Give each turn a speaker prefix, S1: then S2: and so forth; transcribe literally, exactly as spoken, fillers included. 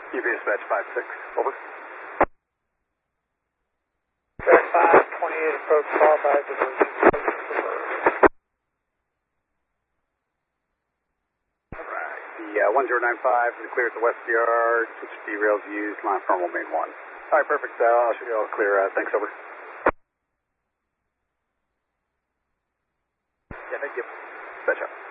S1: U B dispatch five six, over.
S2: Track five, twenty-eight approach, call by diversion.
S1: Alright, the uh, one zero nine five is clear at the west yard, switch D rails used, line normal main one. Alright, perfect, uh, I'll show you all clear, uh, thanks, over. Yeah, thank you. Dispatch out.